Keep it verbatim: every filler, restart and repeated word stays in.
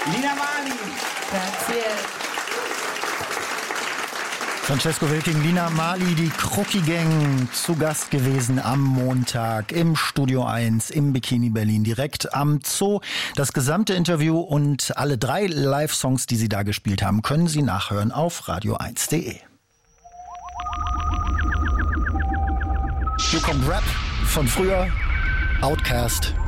Lina Mali. Grazie. Francesco Wilking, Lina Mali, die Krucki Gang, zu Gast gewesen am Montag im Studio eins im Bikini Berlin, direkt am Zoo. Das gesamte Interview und alle drei Live-Songs, die sie da gespielt haben, können Sie nachhören auf radio eins punkt de. Hier kommt Rap von früher, Outkast.